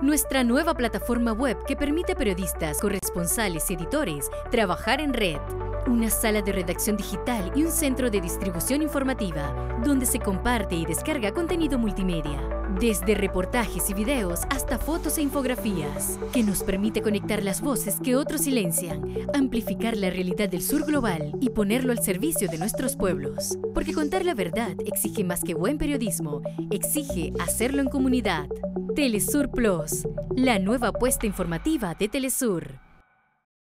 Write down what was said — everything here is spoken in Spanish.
nuestra nueva plataforma web que permite a periodistas, corresponsales y editores trabajar en red. Una sala de redacción digital y un centro de distribución informativa, donde se comparte y descarga contenido multimedia, desde reportajes y videos hasta fotos e infografías, que nos permite conectar las voces que otros silencian, amplificar la realidad del sur global y ponerlo al servicio de nuestros pueblos. Porque contar la verdad exige más que buen periodismo, exige hacerlo en comunidad. Telesur Plus, la nueva apuesta informativa de Telesur.